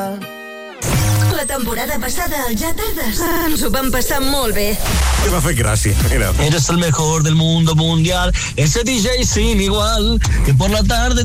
La temporada passada al Ja Tardes ens ho vam passar molt bé. Que va fer gràcia, mira. Eres el mejor del mundo mundial, ese DJ sin igual, que por la tarde